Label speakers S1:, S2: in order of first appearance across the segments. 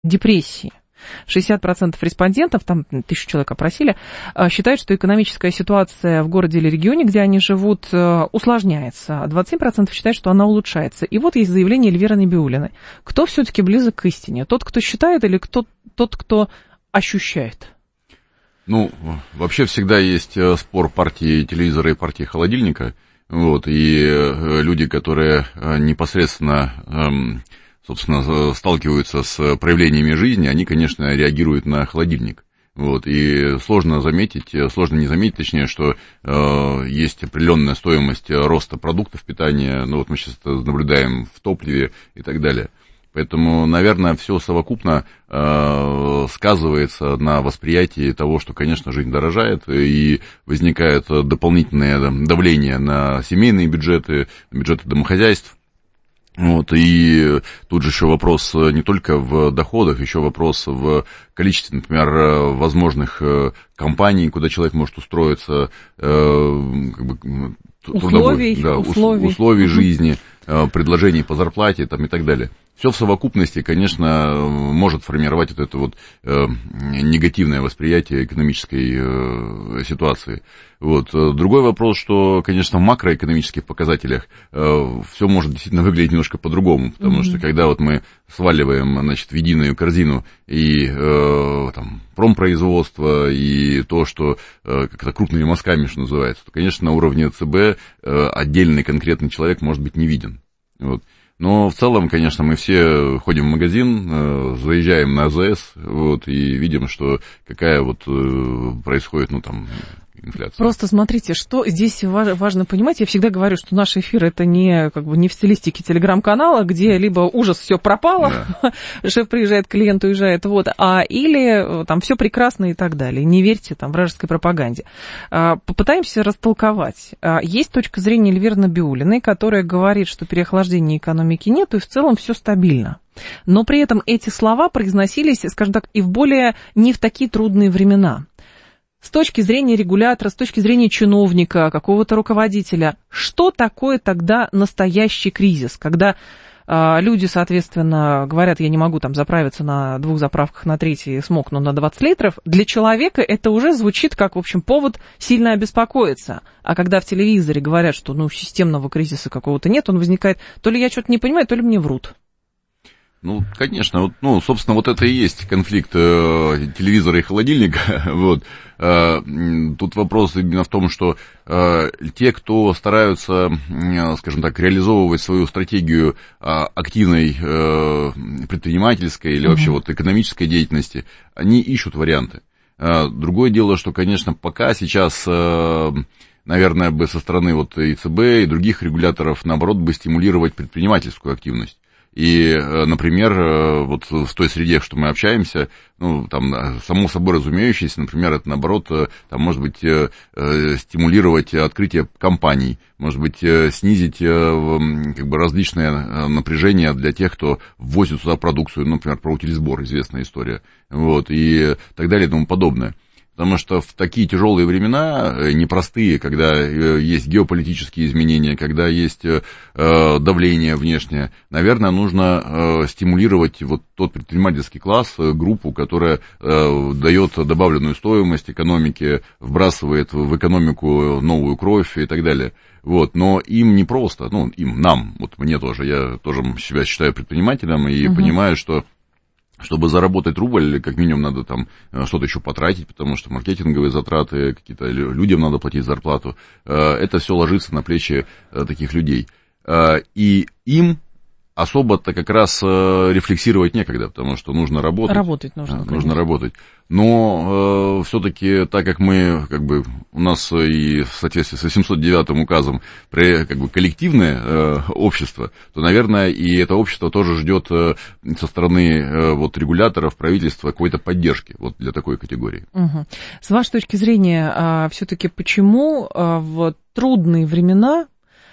S1: депрессии. 60% респондентов, там 1000 человек опросили, считают, что экономическая ситуация в городе или регионе, где они живут, усложняется, а 27% считают, что она улучшается. И вот есть заявление Эльвиры Набиуллиной. Кто все-таки близок к истине? Тот, кто считает, или тот, кто ощущает?
S2: Ну, вообще всегда есть спор партии телевизора и партии холодильника. Вот, и люди, которые непосредственно, собственно, сталкиваются с проявлениями жизни, они, конечно, реагируют на холодильник. Вот, и сложно не заметить, точнее, что есть определенная стоимость роста продуктов питания, ну вот мы сейчас это наблюдаем в топливе и так далее. Поэтому, наверное, все совокупно сказывается на восприятии того, что, конечно, жизнь дорожает, и возникает дополнительное давление на семейные бюджеты, бюджеты домохозяйств. Вот, и тут же еще вопрос не только в доходах, еще вопрос в количестве, например, возможных компаний, куда человек может устроиться, условий жизни, предложений по зарплате там, и так далее. Все в совокупности, конечно, может формировать вот это вот негативное восприятие экономической ситуации. Вот. Другой вопрос, что, конечно, в макроэкономических показателях все может действительно выглядеть немножко по-другому, потому что когда вот мы сваливаем, значит, в единую корзину и там, промпроизводство, и то, что как-то крупными мазками, что называется, то, конечно, на уровне ЦБ отдельный конкретный человек может быть не виден. Вот. Но в целом, конечно, мы все ходим в магазин, заезжаем на АЗС, вот, и видим, что какая вот происходит, ну, там, инфляция.
S1: Просто смотрите, что здесь важно понимать. Я всегда говорю, что наш эфир это не, как бы, не в стилистике телеграм-канала, где либо ужас, все пропало, да. Шеф приезжает, клиент уезжает, вот, или там все прекрасно и так далее. Не верьте там вражеской пропаганде. Попытаемся растолковать. Есть точка зрения Эльвиры Набиуллиной, которая говорит, что переохлаждения экономики нет, и в целом все стабильно. Но при этом эти слова произносились, скажем так, и не в такие трудные времена. С точки зрения регулятора, с точки зрения чиновника, какого-то руководителя, что такое тогда настоящий кризис, когда люди, соответственно, говорят, я не могу там заправиться на 2 заправках, на 3 смокну на 20 литров, для человека это уже звучит как, в общем, повод сильно обеспокоиться. А когда в телевизоре говорят, что, ну, системного кризиса какого-то нет, он возникает, то ли я что-то не понимаю, то ли мне врут.
S2: Ну, конечно, вот, ну, собственно, вот это и есть конфликт телевизора и холодильника, вот. Тут вопрос именно в том, что те, кто стараются, скажем так, реализовывать свою стратегию активной предпринимательской или вообще вот экономической деятельности, они ищут варианты. Другое дело, что, конечно, пока сейчас, наверное, бы со стороны вот и ЦБ, и других регуляторов, наоборот, бы стимулировать предпринимательскую активность. И, например, вот в той среде, что мы общаемся, ну, там, само собой разумеющееся, например, это, наоборот, там, может быть, стимулировать открытие компаний, может быть, снизить, как бы, различные напряжения для тех, кто ввозит сюда продукцию, ну, например, про утилизбор, известная история, вот, и так далее и тому подобное. Потому что в такие тяжелые времена, непростые, когда есть геополитические изменения, когда есть давление внешнее, наверное, нужно стимулировать вот тот предпринимательский класс, группу, которая дает добавленную стоимость экономике, вбрасывает в экономику новую кровь и так далее. Вот, но им не просто, ну, нам, вот мне тоже, я тоже себя считаю предпринимателем и понимаю, что чтобы заработать рубль, как минимум надо там что-то еще потратить, потому что маркетинговые затраты, какие-то людям надо платить зарплату. Это все ложится на плечи таких людей. И им особо-то как раз рефлексировать некогда, потому что нужно работать.
S1: Работать нужно.
S2: Нужно работать. Но все-таки, так как мы, как бы, у нас и в соответствии с 809 указом как бы коллективное общество, то, наверное, и это общество тоже ждет со стороны вот регуляторов, правительства какой-то поддержки вот для такой категории.
S1: Угу. С вашей точки зрения, все-таки почему в трудные времена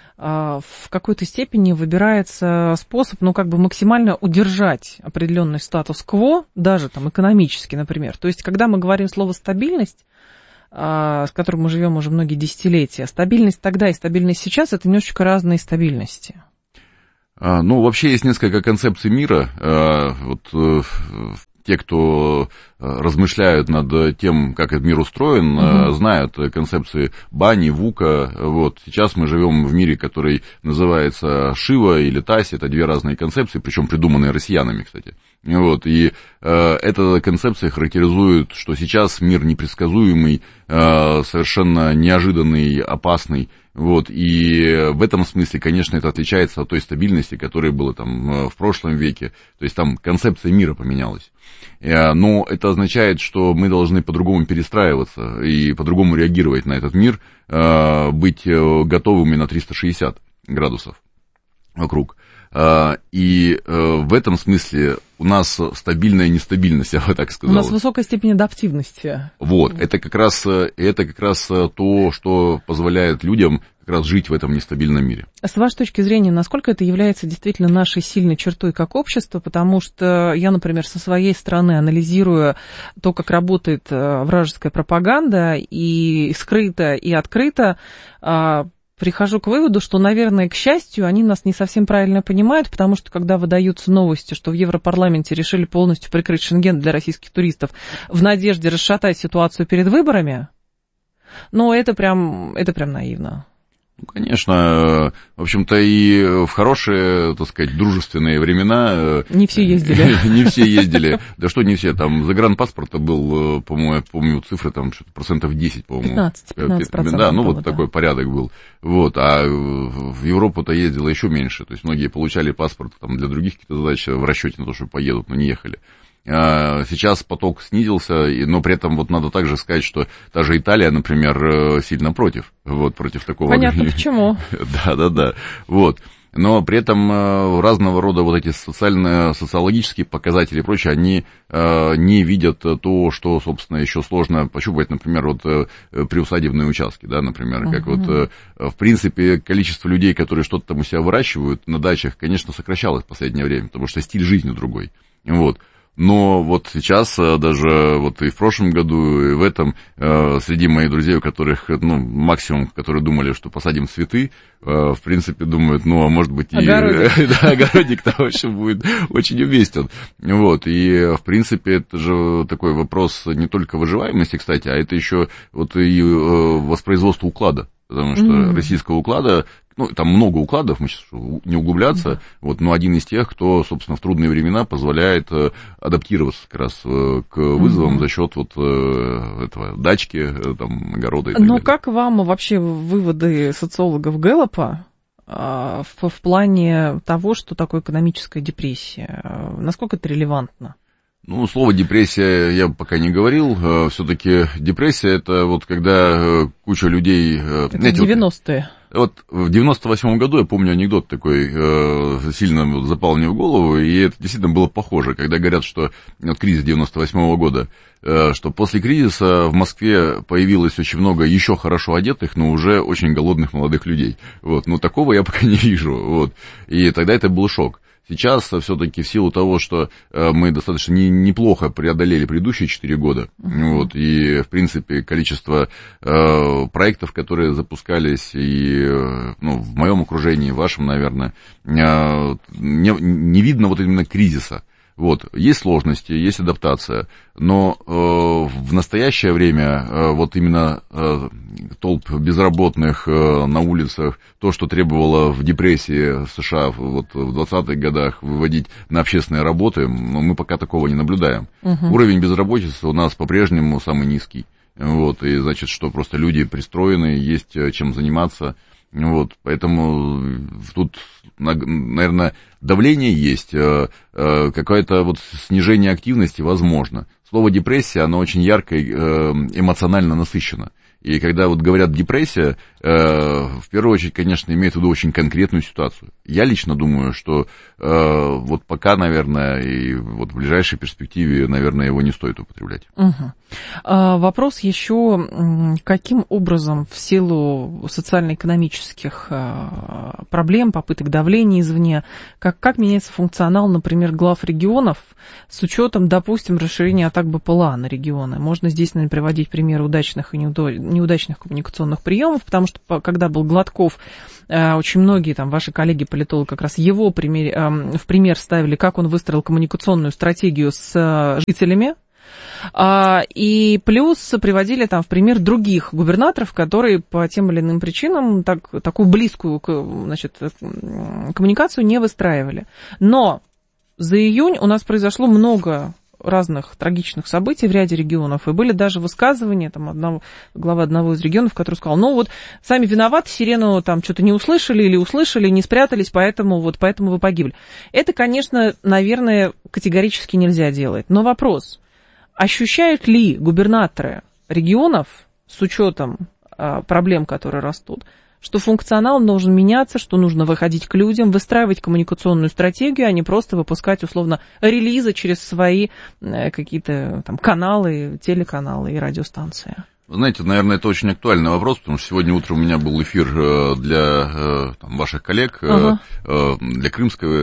S1: в какой-то степени выбирается способ, ну, как бы максимально удержать определенный статус-кво, даже там экономически, например. То есть, когда мы говорим слово «стабильность», с которым мы живем уже многие десятилетия, стабильность тогда и стабильность сейчас – это немножечко разные стабильности.
S2: Ну, вообще есть несколько концепций мира. Вот те, кто размышляют над тем, как этот мир устроен, знают концепции Бани, Вука. Вот. Сейчас мы живем в мире, который называется Шива или Таси. Это две разные концепции, причем придуманные россиянами, кстати. Вот. И эта концепция характеризует, что сейчас мир непредсказуемый, совершенно неожиданный, опасный. Вот, и в этом смысле, конечно, это отличается от той стабильности, которая была там в прошлом веке. То есть там концепция мира поменялась. Но это означает, что мы должны по-другому перестраиваться и по-другому реагировать на этот мир, быть готовыми на 360 градусов вокруг. И в этом смысле у нас стабильная нестабильность, я бы так сказал.
S1: У нас высокая степень адаптивности.
S2: Вот, это как раз то, что позволяет людям как раз жить в этом нестабильном мире.
S1: С вашей точки зрения, насколько это является действительно нашей сильной чертой как общества? Потому что я, например, со своей стороны анализирую то, как работает вражеская пропаганда, и скрыто, и открыто, прихожу к выводу, что, наверное, к счастью, они нас не совсем правильно понимают, потому что, когда выдаются новости, что в Европарламенте решили полностью прикрыть Шенген для российских туристов в надежде расшатать ситуацию перед выборами, ну, это прям наивно.
S2: Ну, конечно, в общем-то, и в хорошие, так сказать, дружественные времена...
S1: Не все ездили.
S2: Не все ездили. Да что не все, там загранпаспорт был, по-моему, помню цифры, там что-то 10%, по-моему.
S1: 15%.
S2: Да, ну вот такой порядок был. Вот, а в Европу-то ездило еще меньше. То есть многие получали паспорт там, для других каких-то задач в расчете на то, что поедут, но не ехали. Сейчас поток снизился, но при этом вот надо также сказать, что та же Италия, например, сильно против такого.
S1: Понятно, почему.
S2: Да. Вот. Но при этом разного рода вот эти социологические показатели и прочее, они не видят то, что, собственно, еще сложно пощупать, например, вот приусадебные участки, да, например, как вот, в принципе, количество людей, которые что-то там у себя выращивают на дачах, конечно, сокращалось в последнее время, потому что стиль жизни другой. Вот. Но вот сейчас, даже вот и в прошлом году, и в этом, среди моих друзей, у которых, ну, максимум, которые думали, что посадим цветы, в принципе, думают, ну, а может быть, огородик-то вообще будет очень уместен. Вот, и, в принципе, это же такой вопрос не только выживаемости, кстати, а это еще вот и воспроизводство уклада. Потому что российского уклада, ну, там много укладов, мы сейчас не углубляться, вот, но один из тех, кто, собственно, в трудные времена позволяет адаптироваться как раз к вызовам за счет вот этого дачки, там, огорода и так далее.
S1: Но как вам вообще выводы социологов Гэллопа в плане того, что такое экономическая депрессия? Насколько это релевантно?
S2: Ну, слово депрессия я пока не говорил. Все-таки депрессия это вот когда куча людей...
S1: Это знаете, 90-е.
S2: Вот в 98-м году, я помню анекдот такой, сильно запал мне в голову, и это действительно было похоже, когда говорят, что вот кризис 98-го года, что после кризиса в Москве появилось очень много еще хорошо одетых, но уже очень голодных молодых людей. Вот, но такого я пока не вижу. Вот. И тогда это был шок. Сейчас все-таки в силу того, что мы достаточно неплохо преодолели предыдущие 4 года, вот, и, в принципе, количество проектов, которые запускались и, ну, в моем окружении, в вашем, наверное, не видно вот именно кризиса. Вот, есть сложности, есть адаптация, но в настоящее время вот именно толп безработных на улицах, то, что требовало в депрессии США вот в 20-х годах выводить на общественные работы, но мы пока такого не наблюдаем. Уровень безработицы у нас по-прежнему самый низкий. Вот, и значит, что просто люди пристроены, есть чем заниматься. Вот, поэтому тут, наверное, давление есть, какое-то вот снижение активности возможно. Слово депрессия, оно очень ярко и эмоционально насыщено. И когда вот говорят депрессия, в первую очередь, конечно, имеет в виду очень конкретную ситуацию. Я лично думаю, что вот пока, наверное, и вот в ближайшей перспективе, наверное, его не стоит употреблять.
S1: Вопрос еще, каким образом в силу социально-экономических проблем, попыток давления извне, как меняется функционал, например, глав регионов с учетом, допустим, расширения атак БПЛА на регионы? Можно здесь, наверное, приводить примеры удачных и неудачных коммуникационных приемов, потому что когда был Гладков, очень многие там ваши коллеги-политологи как раз его в пример ставили, как он выстроил коммуникационную стратегию с жителями. И плюс приводили там в пример других губернаторов, которые по тем или иным причинам такую близкую, значит, коммуникацию не выстраивали. Но за июнь у нас произошло много разных трагичных событий в ряде регионов, и были даже высказывания там главы одного из регионов, который сказал, ну вот сами виноваты, сирену там что-то не услышали или услышали, не спрятались, поэтому вы погибли. Это, конечно, наверное, категорически нельзя делать. Но вопрос, ощущают ли губернаторы регионов с учетом проблем, которые растут, что функционал должен меняться, что нужно выходить к людям, выстраивать коммуникационную стратегию, а не просто выпускать, условно, релизы через свои какие-то там каналы, телеканалы и радиостанции?
S2: Вы знаете, наверное, это очень актуальный вопрос, потому что сегодня утром у меня был эфир для ваших коллег, для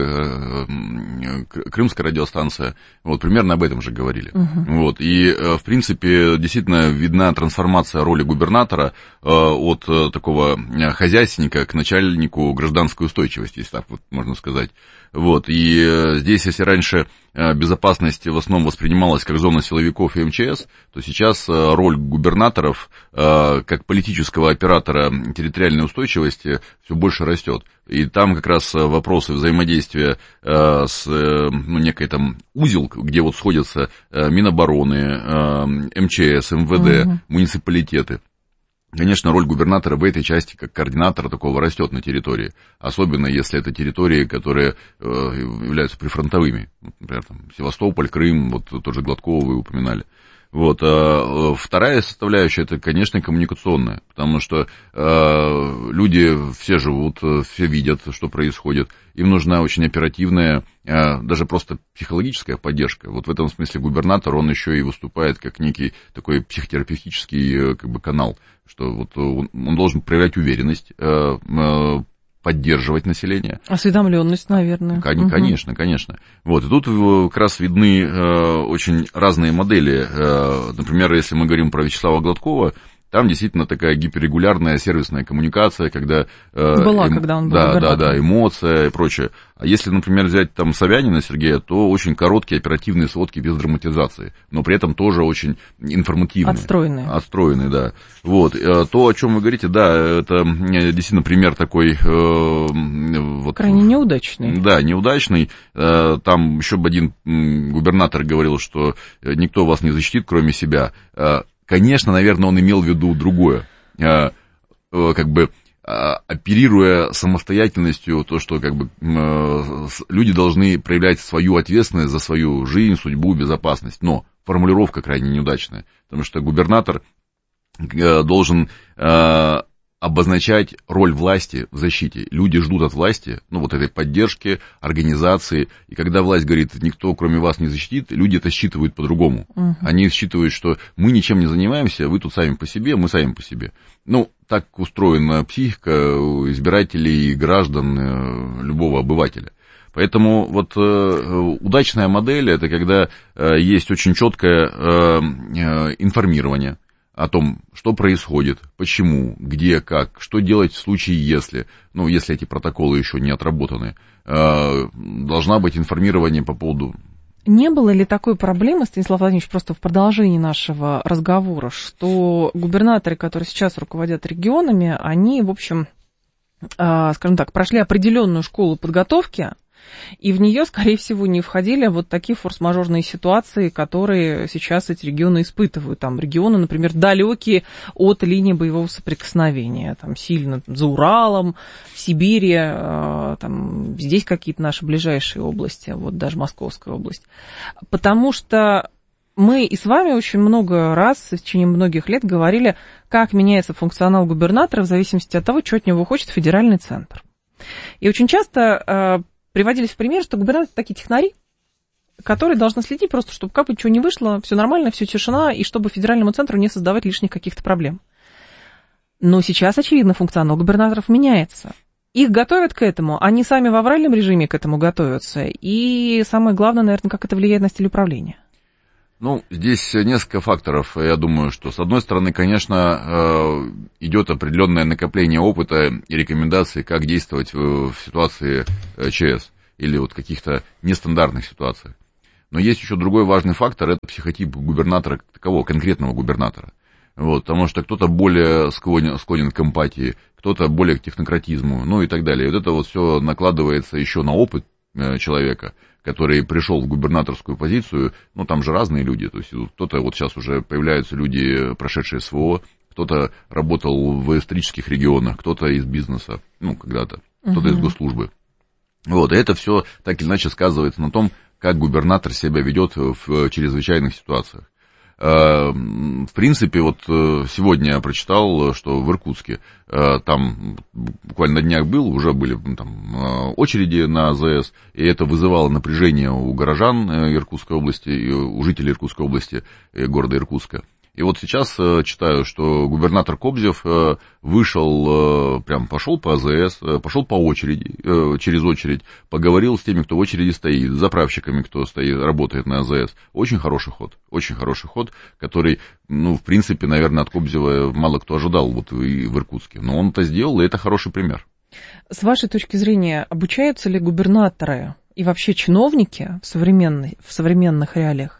S2: крымской радиостанции. Вот, примерно об этом же говорили. Вот, и, в принципе, действительно видна трансформация роли губернатора от такого хозяйственника к начальнику гражданской устойчивости, если так вот можно сказать. Вот, и здесь, если раньше безопасность в основном воспринималась как зона силовиков и МЧС, то сейчас роль губернаторов как политического оператора территориальной устойчивости все больше растет. И там как раз вопросы взаимодействия с некой там узел, где вот сходятся Минобороны, МЧС, МВД, муниципалитеты. Конечно, роль губернатора в этой части как координатора такого растет на территории, особенно если это территории, которые являются прифронтовыми, например, там, Севастополь, Крым, вот тот же Гладкова вы упоминали. Вот, вторая составляющая, это, конечно, коммуникационная, потому что люди все живут, все видят, что происходит, им нужна очень оперативная, даже просто психологическая поддержка. Вот в этом смысле губернатор, он еще и выступает как некий такой психотерапевтический как бы канал, что вот он должен проявлять уверенность, поддерживать население.
S1: Осведомленность, наверное.
S2: Конечно, конечно. Вот, и тут как раз видны очень разные модели. Например, если мы говорим про Вячеслава Гладкова, там действительно такая гиперрегулярная сервисная коммуникация, когда...
S1: когда он был губернатором.
S2: Да, эмоция и прочее. А если, например, взять там Собянина Сергея, то очень короткие оперативные сводки без драматизации, но при этом тоже очень информативные. Отстроенные, да. Вот. То, о чем вы говорите, да, это действительно пример такой...
S1: крайне неудачный.
S2: Да, неудачный. Там еще один губернатор говорил, что никто вас не защитит, кроме себя. Конечно, наверное, он имел в виду другое, как бы оперируя самостоятельностью, то, что как бы люди должны проявлять свою ответственность за свою жизнь, судьбу, безопасность, но формулировка крайне неудачная, потому что губернатор должен обозначать роль власти в защите. Люди ждут от власти, ну, вот этой поддержки, организации, и когда власть говорит, никто кроме вас не защитит, люди это считывают по-другому. Они считывают, что мы ничем не занимаемся, вы тут сами по себе, мы сами по себе. Ну, так устроена психика у избирателей и граждан, любого обывателя. Поэтому вот удачная модель, это когда есть очень четкое информирование о том, что происходит, почему, где, как, что делать в случае, если эти протоколы еще не отработаны. Должна быть информирование по поводу...
S1: Не было ли такой проблемы, Станислав Владимирович, просто в продолжении нашего разговора, что губернаторы, которые сейчас руководят регионами, они, в общем, скажем так, прошли определенную школу подготовки, и в нее, скорее всего, не входили вот такие форс-мажорные ситуации, которые сейчас эти регионы испытывают. Там регионы, например, далекие от линии боевого соприкосновения, там сильно за Уралом, в Сибири, там здесь какие-то наши ближайшие области, вот даже Московская область. Потому что мы и с вами очень много раз в течение многих лет говорили, как меняется функционал губернатора в зависимости от того, что от него хочет федеральный центр. И очень часто... приводились в пример, что губернаторы такие технари, которые должны следить просто, чтобы как бы ничего не вышло, все нормально, все тишина, и чтобы федеральному центру не создавать лишних каких-то проблем. Но сейчас, очевидно, функционал губернаторов меняется. Их готовят к этому, они сами в авральном режиме к этому готовятся. И самое главное, наверное, как это влияет на стиль управления.
S2: Ну, здесь несколько факторов. Я думаю, что, с одной стороны, конечно, идет определенное накопление опыта и рекомендаций, как действовать в ситуации ЧС или вот каких-то нестандартных ситуациях. Но есть еще другой важный фактор, это психотип губернатора, такового конкретного губернатора. Вот, потому что кто-то более склонен к эмпатии, кто-то более к технократизму, ну и так далее. И вот это вот все накладывается еще на опыт человека, который пришел в губернаторскую позицию. Ну, там же разные люди, то есть кто-то, вот сейчас уже появляются люди, прошедшие СВО, кто-то работал в исторических регионах, кто-то из бизнеса, ну, когда-то, кто-то из госслужбы. Вот, и это все так или иначе сказывается на том, как губернатор себя ведет в чрезвычайных ситуациях. В принципе, вот сегодня я прочитал, что в Иркутске, там буквально на днях был, уже были там очереди на АЗС, и это вызывало напряжение у горожан Иркутской области, и у жителей Иркутской области, города Иркутска. И вот сейчас читаю, что губернатор Кобзев вышел, прям пошел по АЗС, пошел по очереди, через очередь, поговорил с теми, кто в очереди стоит, с заправщиками, кто стоит, работает на АЗС. Очень хороший ход, который, ну, в принципе, наверное, от Кобзева мало кто ожидал вот и в Иркутске. Но он это сделал, и это хороший пример.
S1: С вашей точки зрения, обучаются ли губернаторы и вообще чиновники в современных реалиях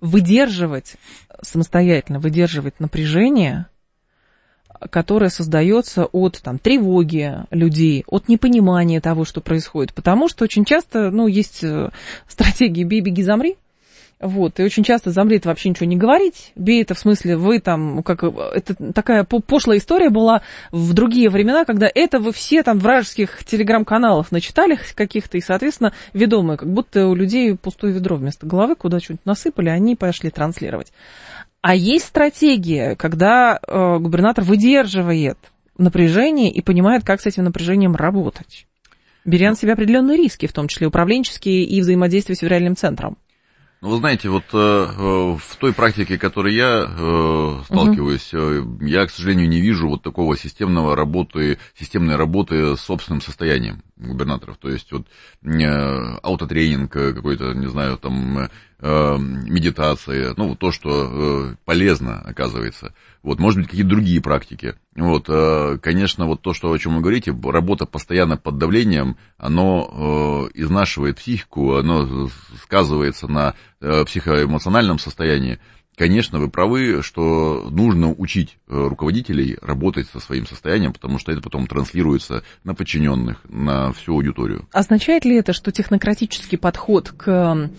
S1: самостоятельно выдерживать напряжение, которое создается от там, тревоги людей, от непонимания того, что происходит. Потому что очень часто, ну, есть стратегии «бей, беги, замри». Вот, и очень часто замри — это вообще ничего не говорить. Бей — это в смысле вы там, как это такая пошлая история была в другие времена, когда это вы все там вражеских телеграм-каналов начитали каких-то, и, соответственно, ведомые, как будто у людей пустое ведро вместо головы, куда что-нибудь насыпали, они пошли транслировать. А есть стратегия, когда губернатор выдерживает напряжение и понимает, как с этим напряжением работать, беря на себя определенные риски, в том числе управленческие и взаимодействие с федеральным центром.
S2: Ну, вы знаете, вот в той практике, в которой я сталкиваюсь, я, к сожалению, не вижу вот такого системной работы с собственным состоянием губернаторов. То есть вот аутотренинг какой-то, не знаю, там медитация, ну, то, что полезно, оказывается. Вот, может быть, какие-то другие практики. Вот, конечно, вот то, о чем вы говорите, работа постоянно под давлением, оно изнашивает психику, оно сказывается на психоэмоциональном состоянии. Конечно, вы правы, что нужно учить руководителей работать со своим состоянием, потому что это потом транслируется на подчиненных, на всю аудиторию.
S1: Означает ли это, что технократический подход к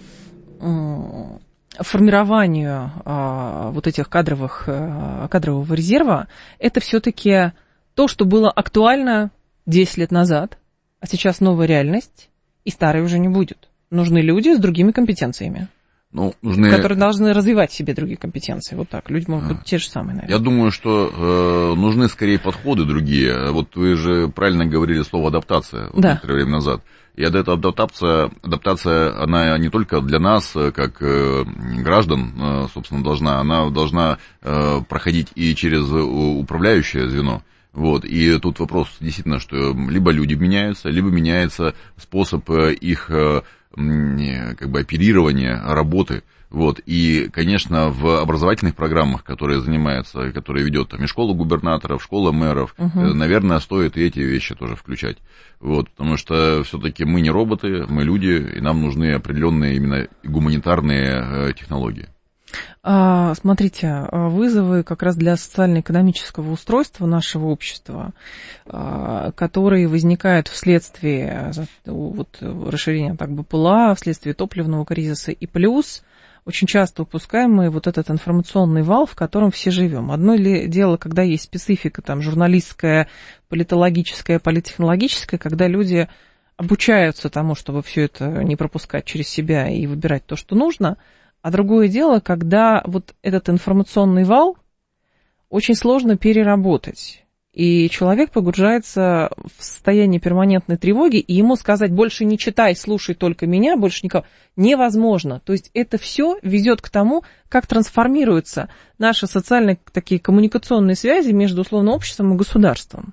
S1: формированию вот этих кадрового резерва, это все-таки то, что было актуально 10 лет назад, а сейчас новая реальность, и старой уже не будет? Нужны люди с другими компетенциями.
S2: Ну,
S1: которые должны развивать в себе другие компетенции. Вот так. Люди могут быть те же самые, наверное.
S2: Я думаю, что нужны скорее подходы другие. Вот вы же правильно говорили слово «адаптация» некоторое время назад. И эта адаптация, она не только для нас, как граждан, собственно, она должна проходить и через управляющее звено. Вот, и тут вопрос действительно, что либо люди меняются, либо меняется способ их как бы оперирования работы. Вот, и, конечно, в образовательных программах, которые ведет там и школа губернаторов, школа мэров, наверное, стоит и эти вещи тоже включать. Вот, потому что все-таки мы не роботы, мы люди, и нам нужны определенные именно гуманитарные технологии.
S1: Смотрите, вызовы как раз для социально-экономического устройства нашего общества, которые возникают вследствие вот, расширения так БПЛА, вследствие топливного кризиса, и плюс очень часто упускаем мы вот этот информационный вал, в котором все живем. Одно дело, когда есть специфика там, журналистская, политологическая, политтехнологическая, когда люди обучаются тому, чтобы все это не пропускать через себя и выбирать то, что нужно. А другое дело, когда вот этот информационный вал очень сложно переработать. И человек погружается в состояние перманентной тревоги, и ему сказать: больше не читай, слушай только меня, больше никого, невозможно. То есть это все ведет к тому, как трансформируются наши социальные такие коммуникационные связи между условно обществом и государством.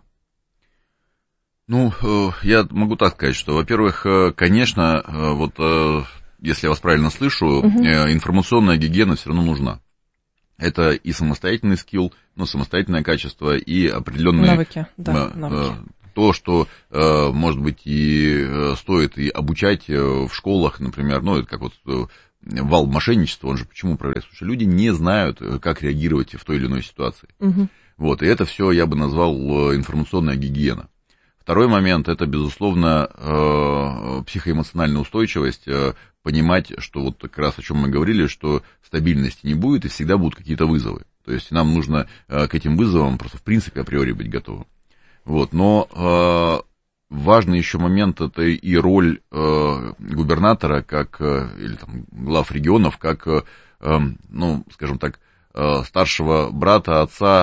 S2: Ну, я могу так сказать, что, во-первых, конечно, вот если я вас правильно слышу, информационная гигиена все равно нужна. Это и самостоятельный скилл, ну, самостоятельное качество, и определенные
S1: навыки, да, навыки.
S2: То, что, может быть, и стоит и обучать в школах, например, ну, это как вот вал мошенничества, он же почему проявляется? Потому что люди не знают, как реагировать в той или иной ситуации. Вот, и это все я бы назвал информационная гигиена. Второй момент – это, безусловно, психоэмоциональная устойчивость, понимать, что вот как раз о чем мы говорили, что стабильности не будет и всегда будут какие-то вызовы. То есть нам нужно к этим вызовам просто в принципе априори быть готовым. Вот, но важный еще момент – это и роль губернатора, как, или там глав регионов, как, ну, скажем так, старшего брата,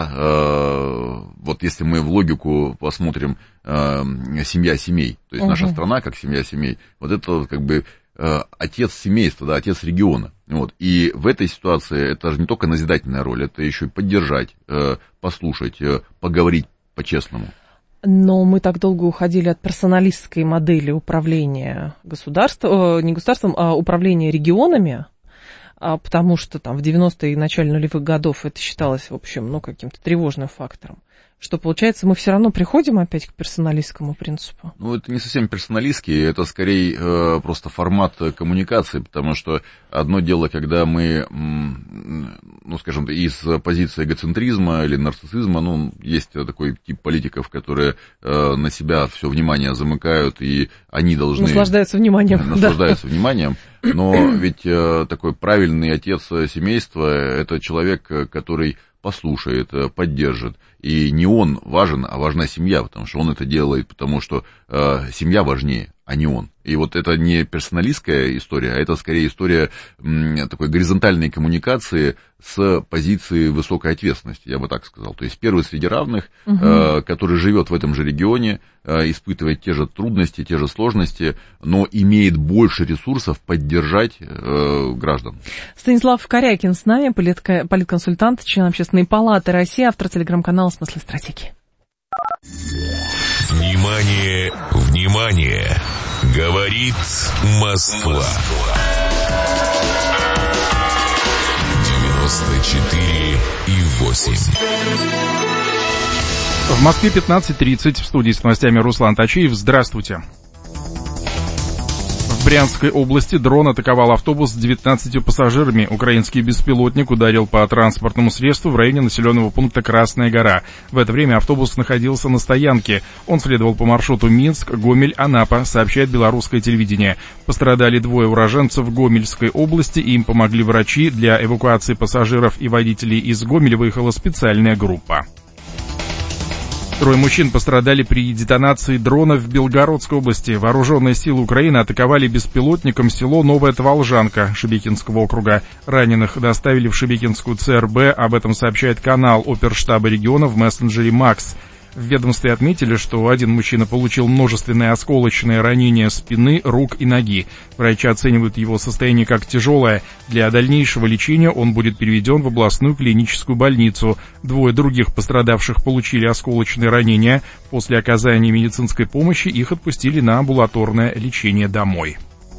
S2: отца, вот если мы в логику посмотрим, семья семей, то есть наша страна как семья семей, вот это как бы отец семейства, да, отец региона. Вот. И в этой ситуации это же не только назидательная роль, это еще и поддержать, послушать, поговорить по-честному.
S1: Но мы так долго уходили от персоналистской модели управления государством, не государством, а управления регионами, потому что там в 90-е и начале нулевых годов это считалось, в общем, ну, каким-то тревожным фактором. Что, получается, мы все равно приходим опять к персоналистскому принципу? Ну, это не совсем персоналистский, это скорее просто формат коммуникации, потому что одно дело, когда мы, ну, скажем, из позиции эгоцентризма или нарциссизма, ну, есть такой тип политиков, которые на себя все внимание замыкают, и они должны... Наслаждаются вниманием. Наслаждаются вниманием, но ведь такой правильный отец семейства – это человек, который послушает, поддержит. И не он важен, а важна семья, потому что он это делает, потому что семья важнее, а не он. И вот это не персоналистская история, а это скорее история такой горизонтальной коммуникации с позиции высокой ответственности, я бы так сказал. То есть первый среди равных, который живет в этом же регионе, испытывает те же трудности, те же сложности, но имеет больше ресурсов поддержать граждан. Станислав Корякин с нами, политконсультант, член Общественной палаты России, автор телеграм-канала «Смыслы стратегии».
S3: Внимание, внимание! Говорит Москва. 94,8.
S4: В Москве 15:30. В студии с новостями Руслан Тачиев. Здравствуйте. В Брянской области дрон атаковал автобус с 19 пассажирами. Украинский беспилотник ударил по транспортному средству в районе населенного пункта Красная Гора. В это время автобус находился на стоянке. Он следовал по маршруту Минск, Гомель, Анапа, сообщает белорусское телевидение. Пострадали двое уроженцев Гомельской области, им помогли врачи. Для эвакуации пассажиров и водителей из Гомеля выехала специальная группа. Трое мужчин пострадали при детонации дрона в Белгородской области. Вооруженные силы Украины атаковали беспилотником село Новая Тволжанка Шебекинского округа. Раненых доставили в Шебекинскую ЦРБ, об этом сообщает канал оперштаба региона в мессенджере «Макс». В ведомстве отметили, что один мужчина получил множественные осколочные ранения спины, рук и ноги. Врачи оценивают его состояние как тяжелое. Для дальнейшего лечения он будет переведен в областную клиническую больницу. Двое других пострадавших получили осколочные ранения. После оказания медицинской помощи их отпустили на амбулаторное лечение домой.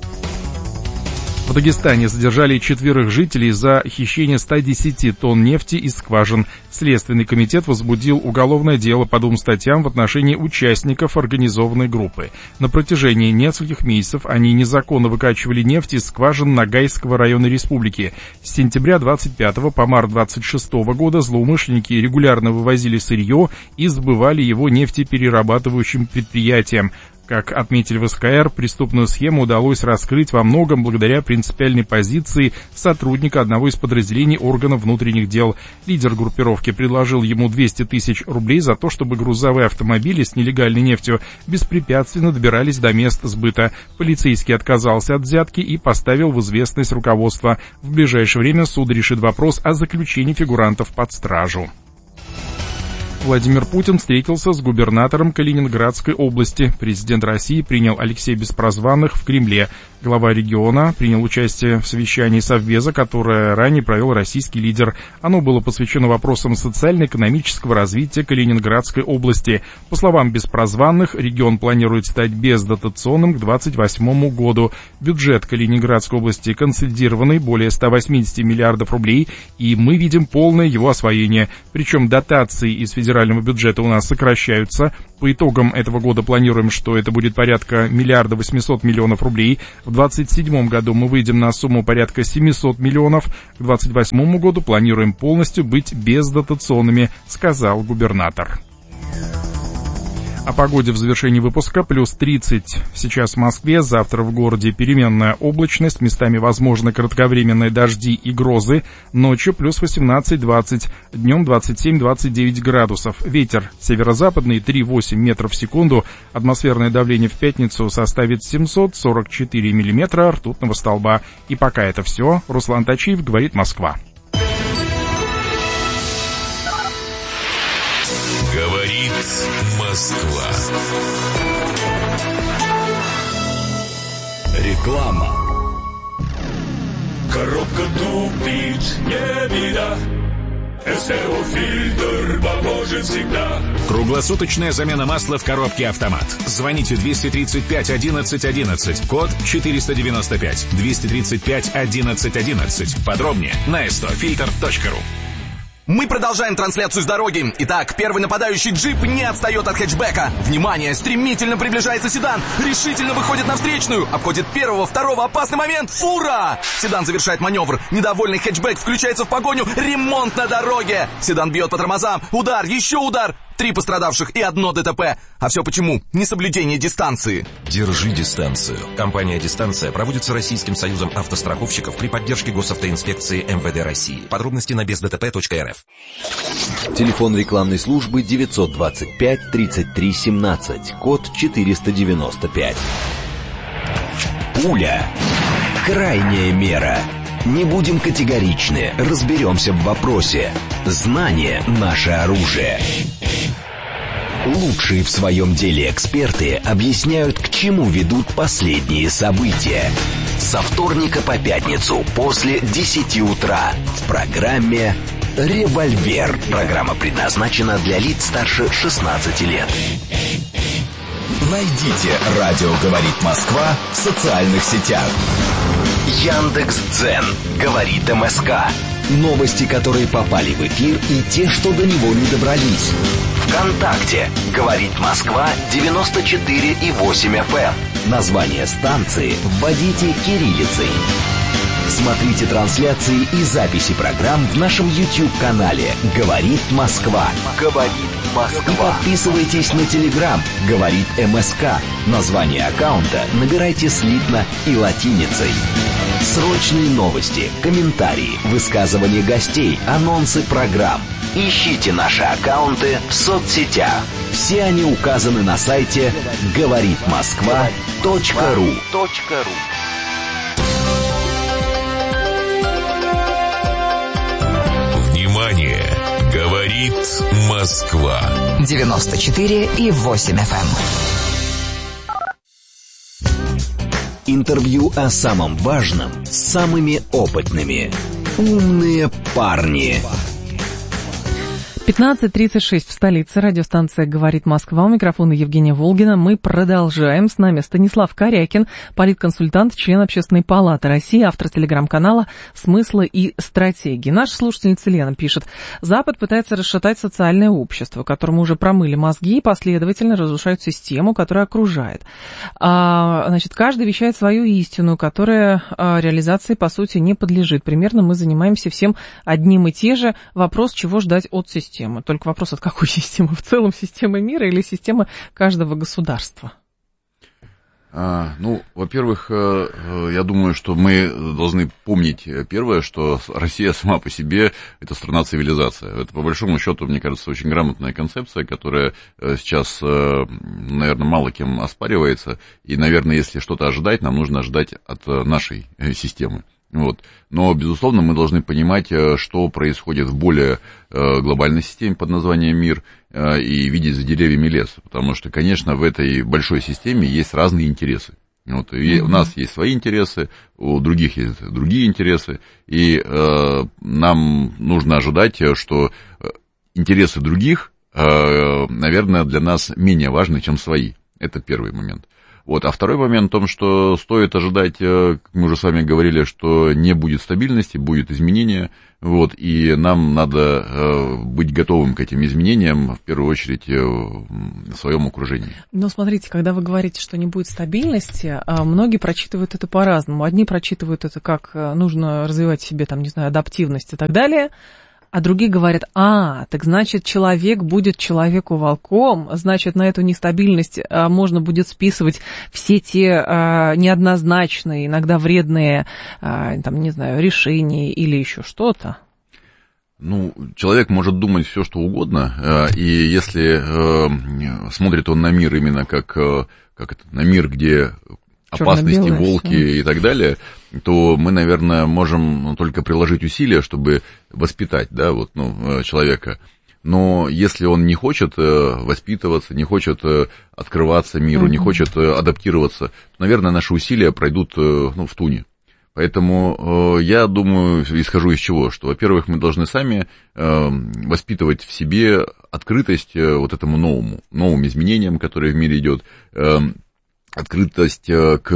S4: В Дагестане задержали 4 жителей за хищение 110 тонн нефти из скважин. Следственный комитет возбудил уголовное дело по 2 статьям в отношении участников организованной группы. На протяжении нескольких месяцев они незаконно выкачивали нефть из скважин Ногайского района республики. С сентября 25 по март 26 года злоумышленники регулярно вывозили сырье и сбывали его нефтеперерабатывающим предприятиям. Как отметили в СКР, преступную схему удалось раскрыть во многом благодаря принципиальной позиции сотрудника одного из подразделений органов внутренних дел. Лидер группировки предложил ему 200 тысяч рублей за то, чтобы грузовые автомобили с нелегальной нефтью беспрепятственно добирались до мест сбыта. Полицейский отказался от взятки и поставил в известность руководство. В ближайшее время суд решит вопрос о заключении фигурантов под стражу. Владимир Путин встретился с губернатором Калининградской области. Президент России принял Алексея Беспрозванных в Кремле. Глава региона принял участие в совещании Совбеза, которое ранее провел российский лидер. Оно было посвящено вопросам социально-экономического развития Калининградской области. По словам Беспрозванных, регион планирует стать бездотационным к 2028 году. Бюджет Калининградской области консолидированный, более 180 миллиардов рублей, и мы видим полное его освоение. Причем дотации из федерального бюджета у нас сокращаются. По итогам этого года планируем, что это будет порядка 1 800 000 000 рублей. В 2027 году мы выйдем на сумму порядка 700 миллионов. К 2028 году планируем полностью быть бездотационными, сказал губернатор. О погоде в завершении выпуска. Плюс 30 сейчас в Москве, завтра в городе переменная облачность, местами возможны кратковременные дожди и грозы, ночью плюс 18-20, днем 27-29 градусов. Ветер северо-западный 3,8 метров в секунду, атмосферное давление в пятницу составит 744 миллиметра ртутного столба. И пока это все. Руслан Тачиев, говорит Москва.
S3: Говорит Москва.
S5: Реклама. Коробка тупит, не беда. СТО-фильтр поможет всегда.
S6: Круглосуточная замена масла в коробке «Автомат». Звоните 235 11 11, код 495, 235 11 11. Подробнее на stofilter.ru.
S7: Мы продолжаем трансляцию с дороги. Итак, первый нападающий джип не отстает от хэтчбека. Внимание, стремительно приближается седан. Решительно выходит на встречную. Обходит первого, второго, опасный момент. Фура! Седан завершает маневр. Недовольный хэтчбек включается в погоню. Ремонт на дороге. Седан бьет по тормозам. Удар, еще удар. 3 пострадавших и 1 ДТП. А все почему? Несоблюдение дистанции.
S8: Держи дистанцию. Компания «Дистанция» проводится Российским союзом автостраховщиков при поддержке госавтоинспекции МВД России. Подробности на бездтп.рф.
S9: Телефон рекламной службы 925 33 17, код 495.
S10: Пуля. Крайняя мера. Не будем категоричны, разберемся в вопросе. Знание – наше оружие. Лучшие в своем деле эксперты объясняют, к чему ведут последние события. Со вторника по пятницу после 10 утра в программе «Револьвер». Программа предназначена для лиц старше 16 лет.
S5: Найдите «Радио говорит Москва» в социальных сетях.
S10: Яндекс.Дзен. Говорит МСК. Новости, которые попали в эфир, и те, что до него не добрались. ВКонтакте. Говорит Москва 94,8 FM. Название станции вводите кириллицей. Смотрите трансляции и записи программ в нашем YouTube-канале «Говорит Москва». «Говорит Москва». И подписывайтесь на Telegram «Говорит МСК». Название аккаунта набирайте слитно и латиницей. Срочные новости, комментарии, высказывания гостей, анонсы программ. Ищите наши аккаунты в соцсетях. Все они указаны на сайте говоритмосква.ру.
S3: Внимание! Говорит Москва.
S11: 94,8 FM.
S10: Интервью о самом важном с самыми опытными. Умные парни.
S1: 15:36 в столице. Радиостанция «Говорит Москва». У микрофона Евгения Волгина. Мы продолжаем. С нами Станислав Корякин, политконсультант, член Общественной палаты России, автор телеграм-канала «Смыслы и стратегии». Наша слушательница Лена пишет: Запад пытается расшатать социальное общество, которому уже промыли мозги и последовательно разрушают систему, которая окружает. Значит, каждый вещает свою истину, которая реализации, по сути, не подлежит. Примерно мы занимаемся всем одним и те же. Вопрос, чего ждать от системы. Только вопрос, от какой системы? В целом системы мира или системы каждого государства?
S2: Во-первых, я думаю, что мы должны помнить первое, что Россия сама по себе – это страна-цивилизация. Это, по большому счету, мне кажется, очень грамотная концепция, которая сейчас, наверное, мало кем оспаривается. И, наверное, если что-то ожидать, нам нужно ожидать от нашей системы. Вот. Но, безусловно, мы должны понимать, что происходит в более глобальной системе под названием мир, и видеть за деревьями лес. Потому что, конечно, в этой большой системе есть разные интересы. Вот, и у нас есть свои интересы, у других есть другие интересы, и нам нужно ожидать, что интересы других, наверное, для нас менее важны, чем свои. Это первый момент. Вот. А второй момент в том, что стоит ожидать, как мы уже с вами говорили, что не будет стабильности, будет изменение, вот, и нам надо быть готовым к этим изменениям, в первую очередь, в своем окружении.
S1: Но смотрите, когда вы говорите, что не будет стабильности, многие прочитывают это по-разному. Одни прочитывают это как нужно развивать в себе, там, не знаю, адаптивность и так далее, а другие говорят, так значит, человек будет человеку волком, значит, на эту нестабильность можно будет списывать все те неоднозначные, иногда вредные, там, не знаю, решения или еще что-то.
S2: Ну, человек может думать все, что угодно, и если смотрит он на мир именно как на мир, где опасности, волки и так далее, то мы, наверное, можем только приложить усилия, чтобы воспитать, да, вот, человека. Но если он не хочет воспитываться, не хочет открываться миру, не хочет адаптироваться, то, наверное, наши усилия пройдут в туне. Поэтому я думаю, исхожу из чего, что, во-первых, мы должны сами воспитывать в себе открытость вот этому новым изменениям, которые в мире идет, открытость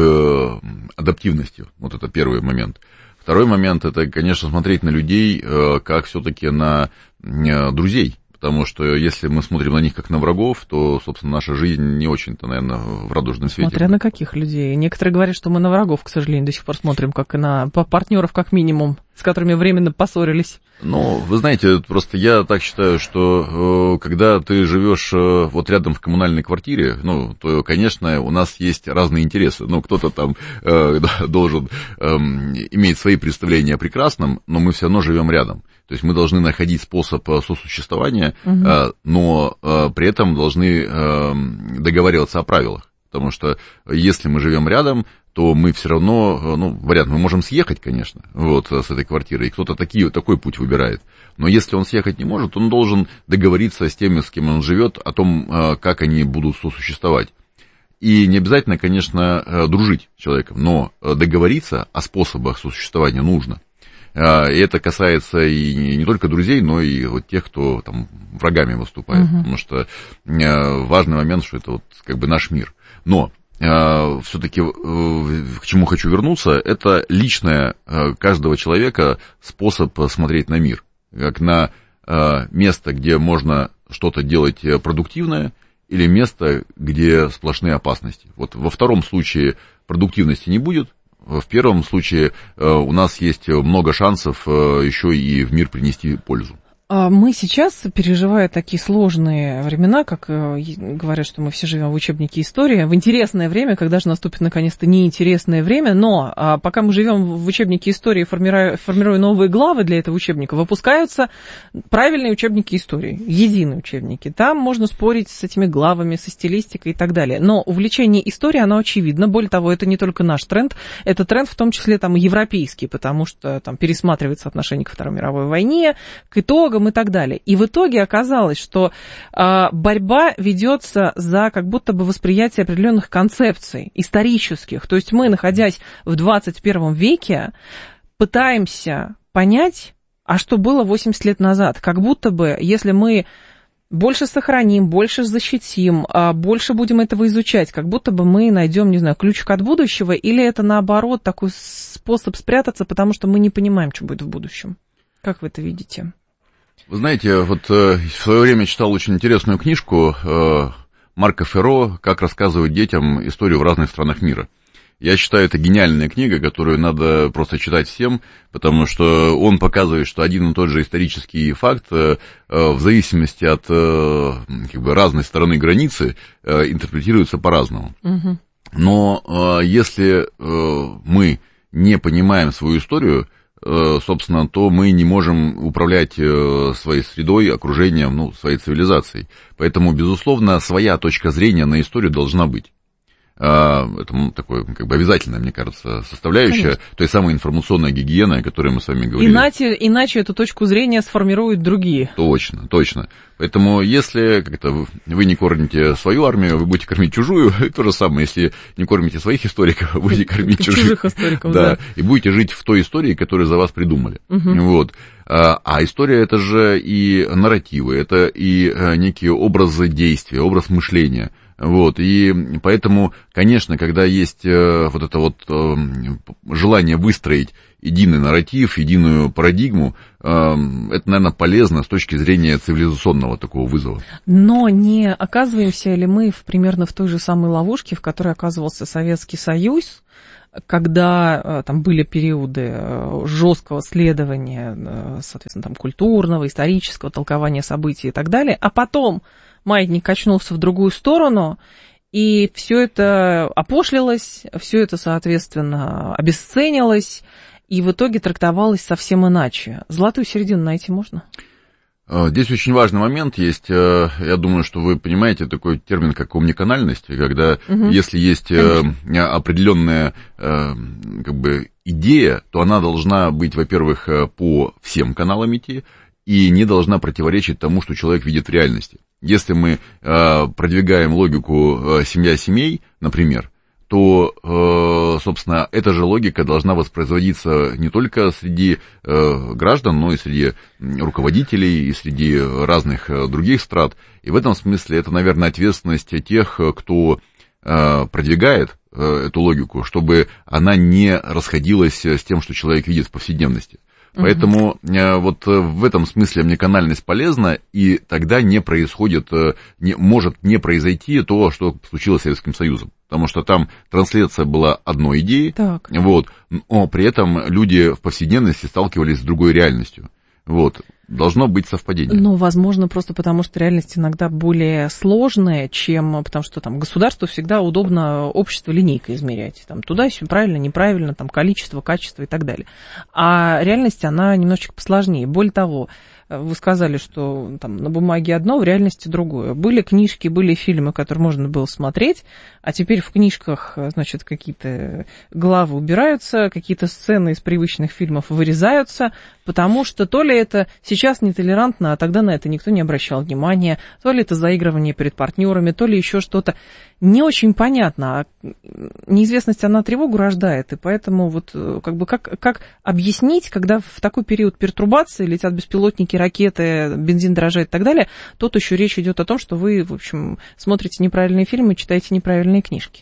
S2: к адаптивности. Вот это первый момент. Второй момент — это, конечно, смотреть на людей как все-таки на друзей. Потому что если мы смотрим на них как на врагов, то, собственно, наша жизнь не очень-то, наверное, в радужном свете.
S1: Смотря на каких людей. Некоторые говорят, что мы на врагов, к сожалению, до сих пор смотрим, как и на партнеров, как минимум, с которыми временно поссорились.
S2: Ну, вы знаете, просто я так считаю, что когда ты живешь вот рядом в коммунальной квартире, то, конечно, у нас есть разные интересы. Кто-то там должен иметь свои представления о прекрасном, но мы все равно живем рядом. То есть мы должны находить способ сосуществования, но при этом должны договариваться о правилах. Потому что если мы живем рядом, то мы все равно, вариант, мы можем съехать, конечно, вот, с этой квартиры, и кто-то такой путь выбирает. Но если он съехать не может, он должен договориться с теми, с кем он живет, о том, как они будут сосуществовать. И не обязательно, конечно, дружить с человеком, но договориться о способах сосуществования нужно. И это касается и не только друзей, но и вот тех, кто там врагами выступает. Потому что важный момент, что это вот как бы наш мир. Но все-таки к чему хочу вернуться, это личное каждого человека способ смотреть на мир. Как на место, где можно что-то делать продуктивное, или место, где сплошные опасности. Вот во втором случае продуктивности не будет. В первом случае у нас есть много шансов еще и в мир принести пользу.
S1: Мы сейчас, переживая такие сложные времена, как говорят, что мы все живем в учебнике истории, в интересное время, когда же наступит наконец-то неинтересное время, но пока мы живем в учебнике истории, формируя новые главы для этого учебника, выпускаются правильные учебники истории, единые учебники. Там можно спорить с этими главами, со стилистикой и так далее. Но увлечение историей, оно очевидно. Более того, это не только наш тренд, это тренд в том числе там европейский, потому что там пересматривается отношение к Второй мировой войне, к итогам и так далее. И в итоге оказалось, что борьба ведется за как будто бы восприятие определенных концепций исторических. То есть мы, находясь в 21 веке, пытаемся понять, а что было 80 лет назад. Как будто бы, если мы больше сохраним, больше защитим, больше будем этого изучать, как будто бы мы найдем, не знаю, ключик от будущего, или это наоборот такой способ спрятаться, потому что мы не понимаем, что будет в будущем. Как вы это видите?
S2: Вы знаете, вот в свое время читал очень интересную книжку Марко Ферро «Как рассказывать детям историю в разных странах мира». Я считаю, это гениальная книга, которую надо просто читать всем, потому что он показывает, что один и тот же исторический факт в зависимости от разной стороны границы интерпретируется по-разному. Но если мы не понимаем свою историю, собственно, то мы не можем управлять своей средой, окружением, своей цивилизацией. Поэтому, безусловно, своя точка зрения на историю должна быть. Это такое, как бы, обязательная, мне кажется, составляющая. Конечно. Той самой информационной гигиены, о которой мы с вами говорили.
S1: Иначе эту точку зрения сформируют другие.
S2: Точно. Поэтому, если как-то вы не кормите свою армию, вы будете кормить чужую. То же самое, если не кормите своих историков, вы будете кормить чужих
S1: историков, да.
S2: И будете жить в той истории, которую за вас придумали. Вот. А история — это же и нарративы, это и некие образы действия, образ мышления. Вот, и поэтому, конечно, когда есть вот это вот желание выстроить единый нарратив, единую парадигму, это, наверное, полезно с точки зрения цивилизационного такого вызова.
S1: Но не оказываемся ли мы примерно в той же самой ловушке, в которой оказывался Советский Союз, когда там были периоды жесткого следования, соответственно, там, культурного, исторического толкования событий и так далее, а потом маятник качнулся в другую сторону, и все это опошлилось, все это, соответственно, обесценилось, и в итоге трактовалось совсем иначе. Золотую середину найти можно?
S2: Здесь очень важный момент есть. Я думаю, что вы понимаете такой термин, как омниканальность, когда если есть определенная как бы идея, то она должна быть, во-первых, по всем каналам идти, и не должна противоречить тому, что человек видит в реальности. Если мы продвигаем логику «семья семей», например, то, собственно, эта же логика должна воспроизводиться не только среди граждан, но и среди руководителей, и среди разных других страт. И в этом смысле это, наверное, ответственность тех, кто продвигает эту логику, чтобы она не расходилась с тем, что человек видит в повседневности. Поэтому вот в этом смысле омниканальность полезна, и тогда не происходит, может не произойти то, что случилось с Советским Союзом. Потому что там трансляция была одной идеей, вот, но при этом люди в повседневности сталкивались с другой реальностью. Вот. Должно быть совпадение.
S1: Ну, возможно, просто потому, что реальность иногда более сложная, чем... Потому что там государству всегда удобно общество линейкой измерять. Там туда-сюда, правильно, неправильно, там количество, качество и так далее. А реальность, она немножечко посложнее. Более того, вы сказали, что там на бумаге одно, в реальности другое. Были книжки, были фильмы, которые можно было смотреть, а теперь в книжках, значит, какие-то главы убираются, какие-то сцены из привычных фильмов вырезаются, потому что то ли это сейчас нетолерантно, а тогда на это никто не обращал внимания, то ли это заигрывание перед партнерами, то ли еще что-то. Не очень понятно. Неизвестность, она тревогу рождает, и поэтому вот как бы как объяснить, когда в такой период пертурбации летят беспилотники, ракеты, бензин дорожает и так далее, тут еще речь идет о том, что вы, в общем, смотрите неправильные фильмы, читаете неправильные книжки,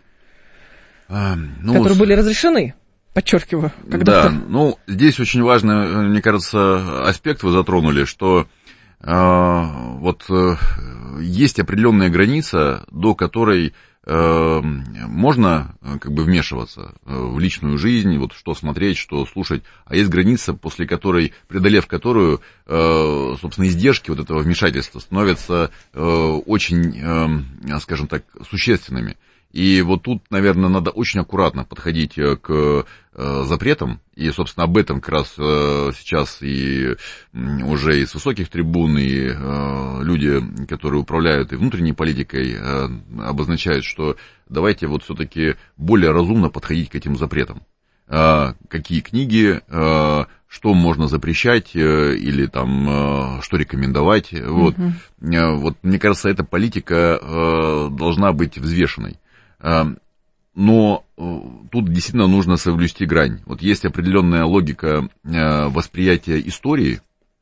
S1: которые были разрешены. Подчеркиваю.
S2: Да, ну, здесь очень важный, мне кажется, аспект вы затронули, что вот есть определенная граница, до которой можно как бы вмешиваться в личную жизнь, вот что смотреть, что слушать, а есть граница, после которой, преодолев которую, собственно, издержки вот этого вмешательства становятся очень, скажем так, существенными. И вот тут, наверное, надо очень аккуратно подходить к запретам, и, собственно, об этом как раз сейчас и уже и с высоких трибун, и люди, которые управляют и внутренней политикой, обозначают, что давайте вот все-таки более разумно подходить к этим запретам. Какие книги, что можно запрещать или там что рекомендовать. Вот. Вот, мне кажется, эта политика должна быть взвешенной. Но тут действительно нужно соблюсти грань. Вот есть определенная логика восприятия истории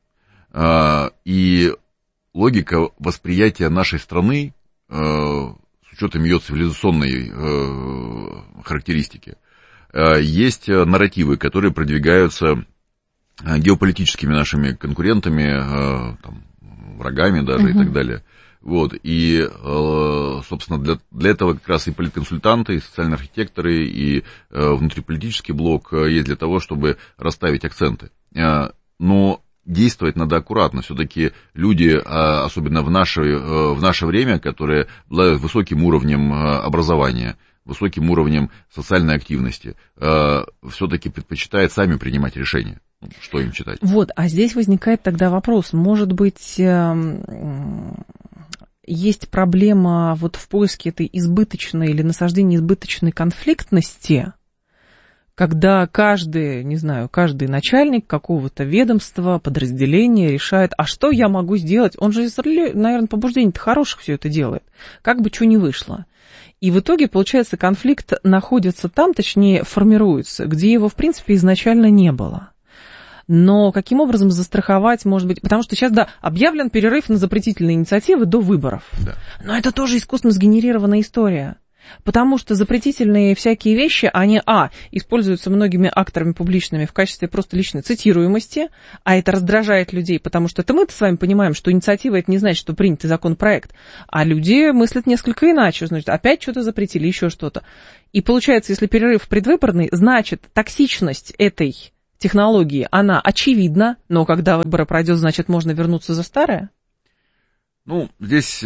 S2: и логика восприятия нашей страны с учетом ее цивилизационной характеристики. Есть нарративы, которые продвигаются геополитическими нашими конкурентами, там, врагами даже и так далее. Вот, и, собственно, для этого как раз и политконсультанты, и социальные архитекторы, и внутриполитический блок есть для того, чтобы расставить акценты. Но действовать надо аккуратно. Все-таки люди, особенно в наше время, которые обладают высоким уровнем образования, высоким уровнем социальной активности, все-таки предпочитают сами принимать решения, что им читать.
S1: Вот, а здесь возникает тогда вопрос, может быть... есть проблема вот в поиске этой избыточной или насаждении избыточной конфликтности, когда каждый начальник какого-то ведомства, подразделения решает, а что я могу сделать? Он же, наверное, побуждений-то хороших все это делает, как бы что ни вышло. И в итоге, получается, конфликт находится там, точнее, формируется, где его, в принципе, изначально не было. Но каким образом застраховать, может быть... Потому что сейчас, объявлен перерыв на запретительные инициативы до выборов. Да. Но это тоже искусственно сгенерированная история. Потому что запретительные всякие вещи, они, используются многими акторами публичными в качестве просто личной цитируемости, а это раздражает людей, потому что это мы-то с вами понимаем, что инициатива, это не значит, что принятый законопроект, а люди мыслят несколько иначе, значит, опять что-то запретили, еще что-то. И получается, если перерыв предвыборный, значит, токсичность этой технологии, она очевидна, но когда выборы пройдет, значит, можно вернуться за старое?
S2: Ну, здесь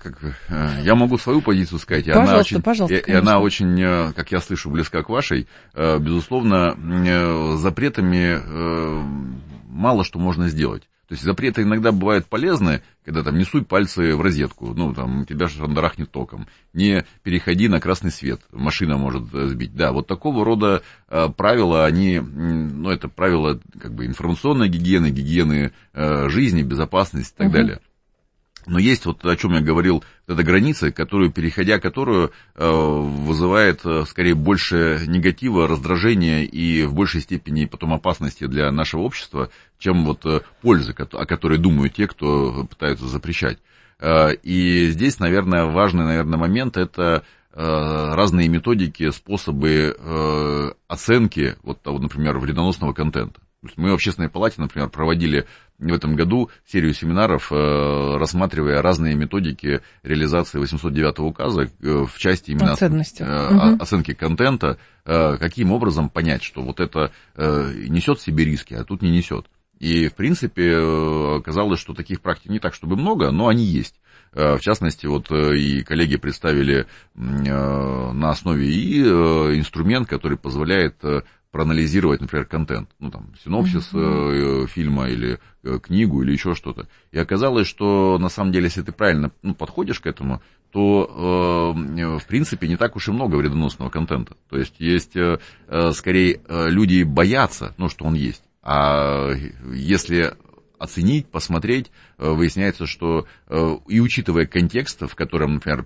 S2: я могу свою позицию сказать, и она очень, как я слышу, близка к вашей. Безусловно, запретами мало что можно сделать. То есть запреты иногда бывают полезны, когда там не суй пальцы в розетку, тебя шандарахнет током, не переходи на красный свет, машина может сбить. Да, вот такого рода правила, это правила информационной гигиены жизни, безопасности и так далее. Но есть вот о чем я говорил, эта граница, переходя которую вызывает скорее больше негатива, раздражения и в большей степени потом опасности для нашего общества, чем вот пользы, о которой думают те, кто пытаются запрещать. И здесь, наверное, важный момент – это разные методики, способы оценки, например, вредоносного контента. Мы в Общественной палате, например, проводили в этом году серию семинаров, рассматривая разные методики реализации 809 указа в части именно оценки контента, каким образом понять, что вот это несет в себе риски, а тут не несет. И, в принципе, оказалось, что таких практик не так, чтобы много, но они есть. В частности, и коллеги представили на основе инструмент, который позволяет проанализировать, например, контент, синопсис фильма или книгу или еще что-то. И оказалось, что на самом деле, если ты правильно подходишь к этому, то в принципе не так уж и много вредоносного контента. То есть скорее люди боятся, что он есть. А если оценить, посмотреть, выясняется, что и учитывая контекст, в котором, например,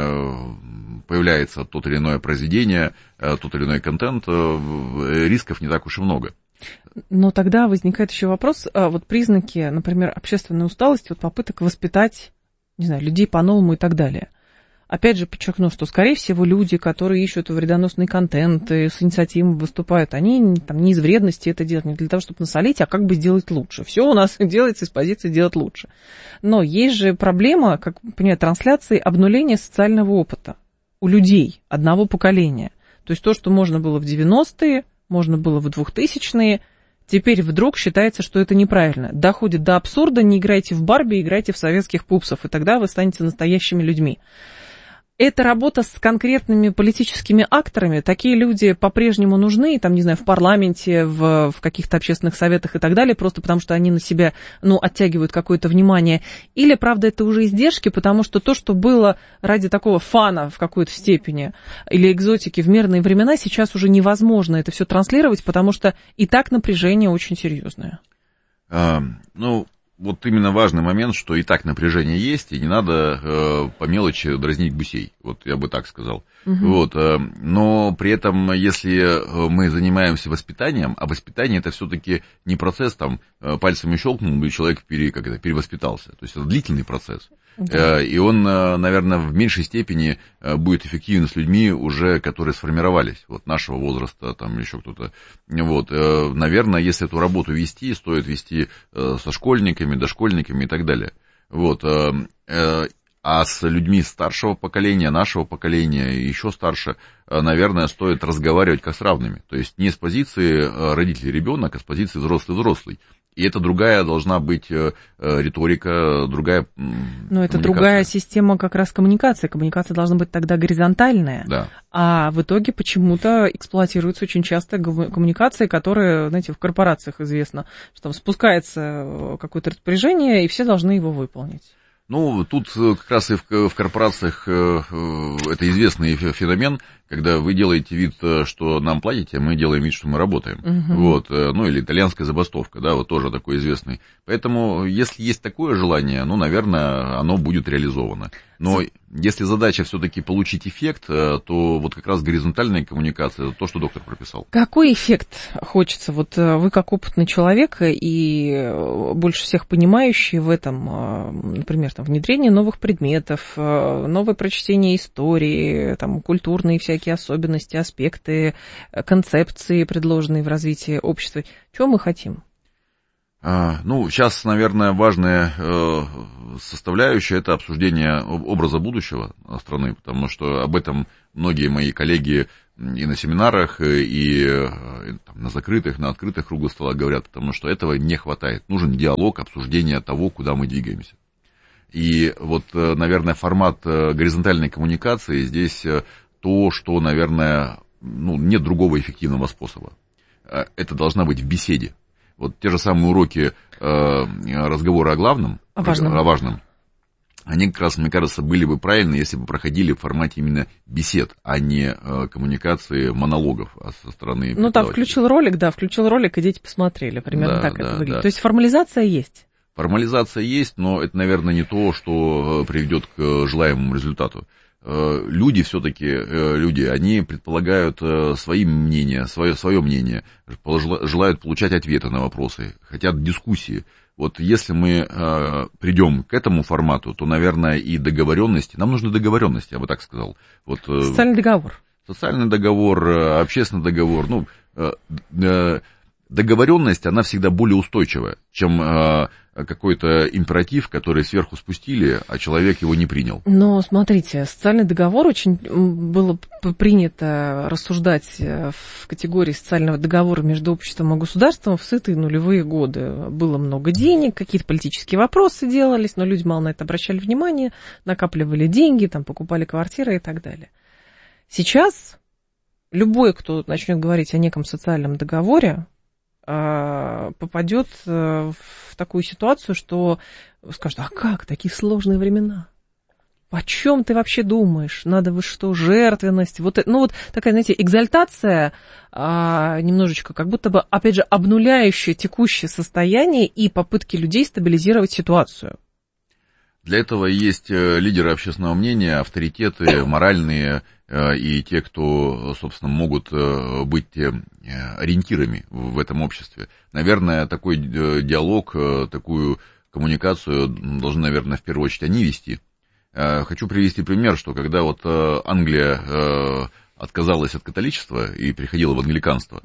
S2: появляется тот или иное произведение, тот или иной контент, рисков не так уж и много.
S1: Но тогда возникает еще вопрос, признаки, например, общественной усталости, попыток воспитать, людей по-новому и так далее. Опять же, подчеркну, что, скорее всего, люди, которые ищут вредоносный контент и с инициативой выступают, они не из вредности это делают, не для того, чтобы насолить, а как бы сделать лучше. Все у нас делается из позиции делать лучше. Но есть же проблема, как понимаю, трансляции обнуления социального опыта у людей одного поколения. То есть то, что можно было в 90-е, можно было в 2000-е, теперь вдруг считается, что это неправильно. Доходит до абсурда, не играйте в Барби, играйте в советских пупсов, и тогда вы станете настоящими людьми. Это работа с конкретными политическими акторами. Такие люди по-прежнему нужны, в парламенте, в каких-то общественных советах и так далее, просто потому что они на себя, оттягивают какое-то внимание. Или, правда, это уже издержки, потому что то, что было ради такого фана в какой-то степени или экзотики в мирные времена, сейчас уже невозможно это все транслировать, потому что и так напряжение очень серьезное.
S2: Вот именно важный момент, что и так напряжение есть, и не надо по мелочи дразнить гусей, я бы так сказал. Но при этом, если мы занимаемся воспитанием, а воспитание это все-таки не процесс, пальцами щелкнул, и человек перевоспитался. То есть это длительный процесс. И он, наверное, в меньшей степени будет эффективен с людьми уже, которые сформировались, нашего возраста, еще кто-то. Наверное, если эту работу вести, стоит вести со школьниками, дошкольниками и так далее. А с людьми старшего поколения, нашего поколения и еще старше, наверное, стоит разговаривать как с равными. То есть не с позиции родитель-ребенок, а с позиции взрослый-взрослый. И это другая должна быть риторика, другая
S1: Но это другая система как раз коммуникации. Коммуникация должна быть тогда горизонтальная.
S2: Да.
S1: А в итоге почему-то эксплуатируются очень часто коммуникации, которые, в корпорациях известно, что там спускается какое-то распоряжение, и все должны его выполнить.
S2: Ну, тут как раз и в корпорациях это известный феномен, когда вы делаете вид, что нам платите, а мы делаем вид, что мы работаем. Вот, ну, или итальянская забастовка, да, вот тоже такой известный. Поэтому, если есть такое желание, ну, наверное, оно будет реализовано. Но если задача все-таки получить эффект, то вот как раз горизонтальная коммуникация, это то, что доктор прописал.
S1: Какой эффект хочется? Вот вы как опытный человек и больше всех понимающий в этом, например, там, внедрение новых предметов, новое прочтение истории, там, культурные всякие особенности, аспекты, концепции, предложенные в развитии общества. Чего мы хотим?
S2: Ну, сейчас, наверное, важная составляющая – это обсуждение образа будущего страны, потому что об этом многие мои коллеги и на семинарах, и там, на закрытых, на открытых круглых столах говорят, потому что этого не хватает. Нужен диалог, обсуждение того, куда мы двигаемся. И вот, наверное, формат горизонтальной коммуникации здесь то, что, наверное, ну, нет другого эффективного способа. Это должна быть в беседе. Вот те же самые уроки разговора о главном, о важном, они как раз, мне кажется, были бы правильны, если бы проходили в формате именно бесед, а не коммуникации монологов со стороны.
S1: Ну, там включил ролик, и дети посмотрели. Примерно так это выглядит. Да. То есть формализация есть?
S2: Формализация есть, но это, наверное, не то, что приведет к желаемому результату. Люди все-таки, они предполагают свои мнения, свое мнение, желают получать ответы на вопросы, хотят дискуссии. Вот если мы придем к этому формату, то, наверное, и договоренности, нам нужны договоренности, я бы так сказал. Вот,
S1: социальный договор.
S2: Социальный договор, общественный договор, договоренность, она всегда более устойчивая, чем какой-то императив, который сверху спустили, а человек его не принял.
S1: Но, смотрите, социальный договор очень было принято рассуждать в категории социального договора между обществом и государством в сытые нулевые годы. Было много денег, какие-то политические вопросы делались, но люди мало на это обращали внимание, накапливали деньги, там, покупали квартиры и так далее. Сейчас любой, кто начнет говорить о неком социальном договоре, попадет в такую ситуацию, что скажет: а как, такие сложные времена? О чем ты вообще думаешь? Надо вы что, жертвенность? Вот такая, знаете, экзальтация, немножечко как будто бы, опять же, обнуляющая текущее состояние и попытки людей стабилизировать ситуацию.
S2: Для этого есть лидеры общественного мнения, авторитеты моральные и те, кто, собственно, могут быть ориентирами в этом обществе. Наверное, такой диалог, такую коммуникацию должны, наверное, в первую очередь они вести. Хочу привести пример, что когда вот Англия отказалась от католичества и переходила в англиканство,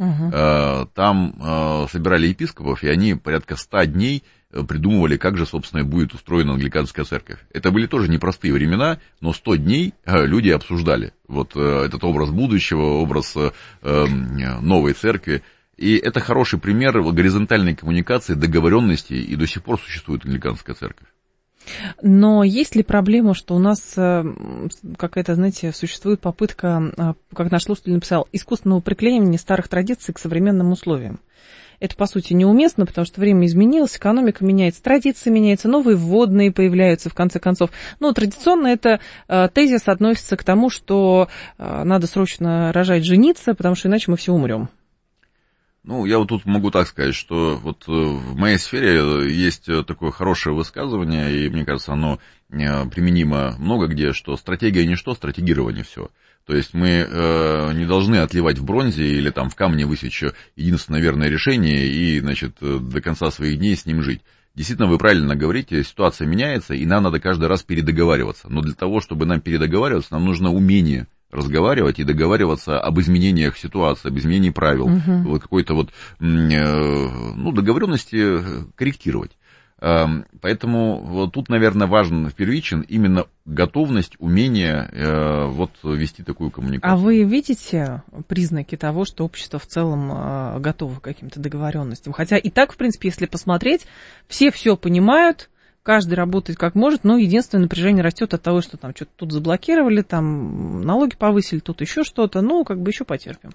S2: там собирали епископов, и они порядка 100 дней придумывали, как же, собственно, будет устроена англиканская церковь. Это были тоже непростые времена, но 100 дней люди обсуждали вот этот образ будущего, образ новой церкви. И это хороший пример горизонтальной коммуникации, договоренности, и до сих пор существует англиканская церковь.
S1: Но есть ли проблема, что у нас какая-то, знаете, существует попытка, как наш слушатель написал, искусственного приклеивания старых традиций к современным условиям? Это, по сути, неуместно, потому что время изменилось, экономика меняется, традиции меняются, новые вводные появляются, в конце концов. Но традиционно это тезис относится к тому, что надо срочно рожать, жениться, потому что иначе мы все умрем.
S2: Ну, я вот тут могу так сказать, что вот в моей сфере есть такое хорошее высказывание, и мне кажется, оно применимо много где, что стратегия ничто, стратегирование все. То есть мы не должны отливать в бронзе или там в камне высечь единственное верное решение и, значит, до конца своих дней с ним жить. Действительно, вы правильно говорите, ситуация меняется, и нам надо каждый раз передоговариваться. Но для того, чтобы нам передоговариваться, нам нужно умение разговаривать и договариваться об изменениях ситуации, об изменении правил, вот какой-то вот, договоренности корректировать. Поэтому вот тут, наверное, важен первичен именно готовность, умение вести такую коммуникацию.
S1: А вы видите признаки того, что общество в целом готово к каким-то договоренностям? Хотя и так, в принципе, если посмотреть, все понимают, каждый работает как может, но единственное напряжение растет от того, что там что-то тут заблокировали, там налоги повысили, тут еще что-то, еще потерпим.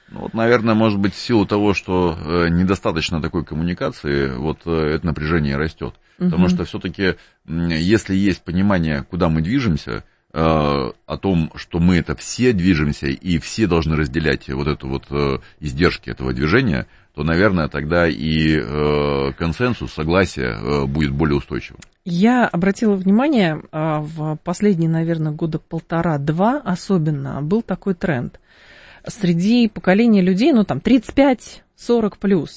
S2: Ну, вот, наверное, может быть, в силу того, что недостаточно такой коммуникации, вот это напряжение растет. Потому что все-таки, если есть понимание, куда мы движемся, о том, что мы это все движемся, и все должны разделять вот эту вот издержки этого движения, то, наверное, тогда и консенсус, согласие будет более устойчивым.
S1: Я обратила внимание, в последние, наверное, года 1,5-2 особенно был такой тренд. Среди поколения людей, ну, там, 35-40+,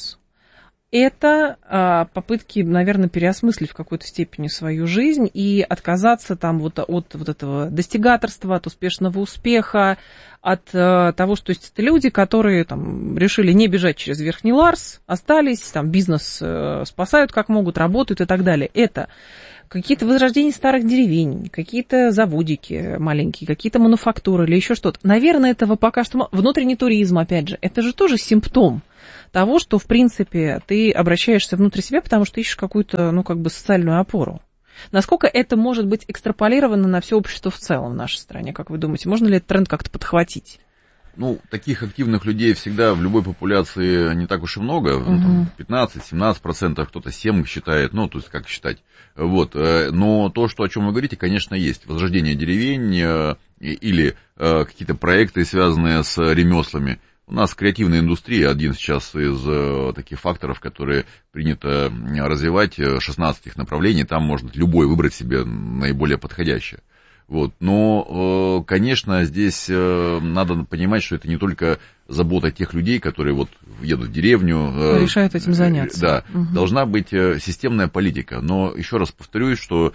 S1: это попытки, наверное, переосмыслить в какой-то степени свою жизнь и отказаться там вот от вот этого достигаторства, от успешного успеха, от того, что есть это люди, которые там решили не бежать через Верхний Ларс, остались, там бизнес спасают как могут, работают и так далее. Это какие-то возрождения старых деревень, какие-то заводики маленькие, какие-то мануфактуры или еще что-то. Наверное, этого пока что... Внутренний туризм, опять же, это же тоже симптом того, что, в принципе, ты обращаешься внутрь себя, потому что ищешь какую-то, ну, как бы социальную опору. Насколько это может быть экстраполировано на все общество в целом в нашей стране, как вы думаете? Можно ли этот тренд как-то подхватить?
S2: Ну, таких активных людей всегда в любой популяции не так уж и много, там 15-17%, кто-то 7 считает, ну, то есть как считать. Вот. Но то, что, о чем вы говорите, конечно, есть. Возрождение деревень или какие-то проекты, связанные с ремеслами. У нас креативная индустрия один сейчас из таких факторов, которые принято развивать, 16 их направлений, там можно любой выбрать себе наиболее подходящее. Вот. Но, конечно, здесь надо понимать, что это не только забота тех людей, которые вот едут в деревню.
S1: Решают этим заняться.
S2: Да, должна быть системная политика. Но еще раз повторюсь, что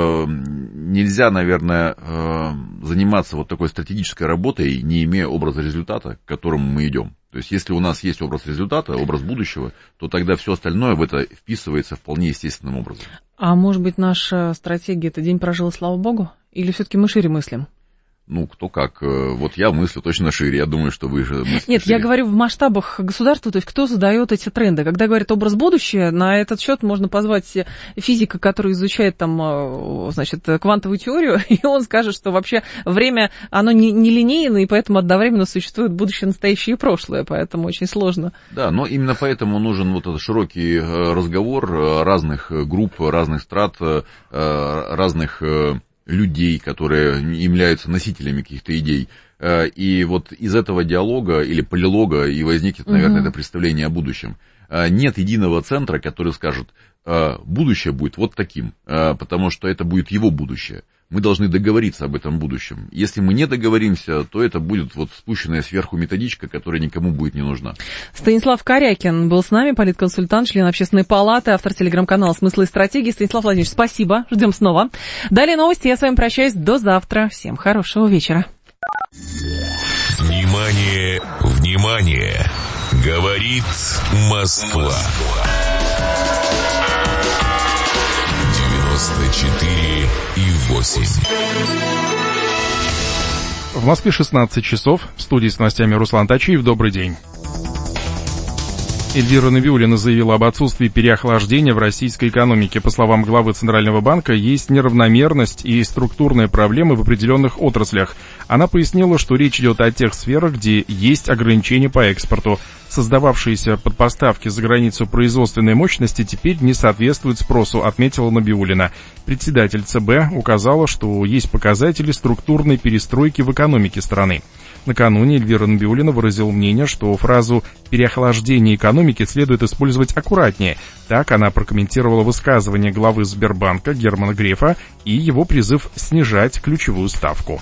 S2: нельзя, наверное, заниматься вот такой стратегической работой, не имея образа результата, к которому мы идем. То есть, если у нас есть образ результата, образ будущего, то тогда все остальное в это вписывается вполне естественным образом. А
S1: может быть, наша стратегия — это день прожил, слава богу? Или все-таки мы шире мыслим?
S2: Ну, кто как. Вот я мыслю точно шире. Я думаю, что вы же мыслите
S1: Нет,
S2: шире.
S1: Я говорю в масштабах государства, то есть кто задает эти тренды. Когда говорят образ будущего, на этот счет можно позвать физика, который изучает там, значит, квантовую теорию, и он скажет, что вообще время, оно не линейно, и поэтому одновременно существует будущее, настоящее и прошлое, поэтому очень сложно.
S2: Да, но именно поэтому нужен вот этот широкий разговор разных групп, разных страт, разных людей, которые являются носителями каких-то идей. И вот из этого диалога или полилога и возникнет, наверное, это представление о будущем. Нет единого центра, который скажет, будущее будет вот таким, потому что это будет его будущее. Мы должны договориться об этом будущем. Если мы не договоримся, то это будет вот спущенная сверху методичка, которая никому будет не нужна.
S1: Станислав Корякин был с нами, политконсультант, член Общественной палаты, автор телеграм-канала «Смыслы и стратегии». Станислав Владимирович, спасибо. Ждем снова. Далее новости. Я с вами прощаюсь. До завтра. Всем хорошего вечера.
S3: Внимание, внимание! Говорит Москва. 94,8.
S4: В Москве 16 часов. В студии с новостями Руслан Тачиев. Добрый день. Эльвира Набиуллина заявила об отсутствии переохлаждения в российской экономике. По словам главы Центрального банка, есть неравномерность и структурные проблемы в определенных отраслях. Она пояснила, что речь идет о тех сферах, где есть ограничения по экспорту. Создававшиеся под поставки за границу производственной мощности теперь не соответствуют спросу, отметила Набиуллина. Председатель ЦБ указала, что есть показатели структурной перестройки в экономике страны. Накануне Эльвира Набиуллина выразила мнение, что фразу «переохлаждение экономики» следует использовать аккуратнее. Так она прокомментировала высказывание главы Сбербанка Германа Грефа и его призыв снижать ключевую ставку.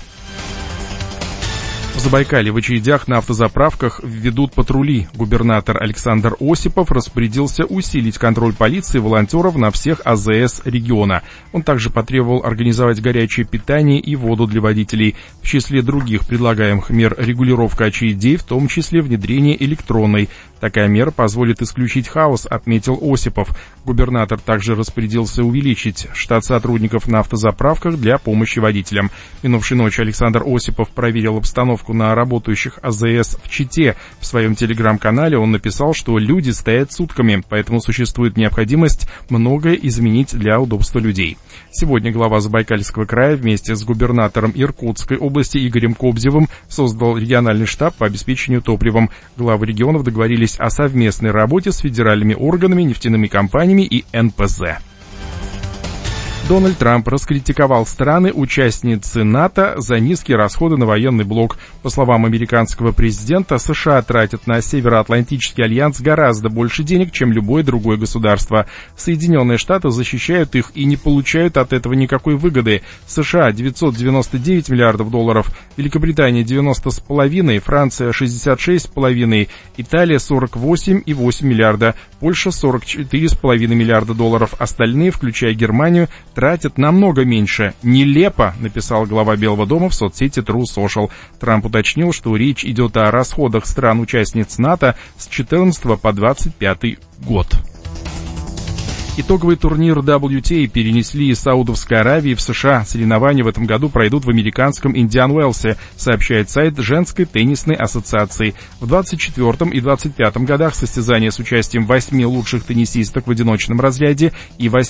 S4: В Забайкалье в очередях на автозаправках введут патрули. Губернатор Александр Осипов распорядился усилить контроль полиции и волонтеров на всех АЗС региона. Он также потребовал организовать горячее питание и воду для водителей. В числе других предлагаемых мер регулировка очередей, в том числе внедрение электронной. Такая мера позволит исключить хаос, отметил Осипов. Губернатор также распорядился увеличить штат сотрудников на автозаправках для помощи водителям. Минувшей ночью Александр Осипов проверил обстановку нападку на работающих АЗС в Чите. В своем телеграм-канале он написал, что люди стоят сутками, поэтому существует необходимость многое изменить для удобства людей. Сегодня глава Забайкальского края вместе с губернатором Иркутской области Игорем Кобзевым создал региональный штаб по обеспечению топливом. Главы регионов договорились о совместной работе с федеральными органами, нефтяными компаниями и НПЗ. Дональд Трамп раскритиковал страны-участницы НАТО за низкие расходы на военный блок. По словам американского президента, США тратят на Североатлантический альянс гораздо больше денег, чем любое другое государство. Соединенные Штаты защищают их и не получают от этого никакой выгоды. США 999 миллиардов долларов, Великобритания 90,5, Франция 66,5, Италия 48,8 миллиарда, Польша 44,5 миллиарда долларов. Остальные, включая Германию, тратят намного меньше. Нелепо, написал глава Белого дома в соцсети True Social. Трамп уточнил, что речь идет о расходах стран-участниц НАТО с 14 по 25 год. Итоговый турнир WTA перенесли из Саудовской Аравии в США. Соревнования в этом году пройдут в американском Индиан Уэлсе, сообщает сайт Женской теннисной ассоциации. В 24 и 25 годах состязания с участием 8 лучших теннисисток в одиночном разряде и 8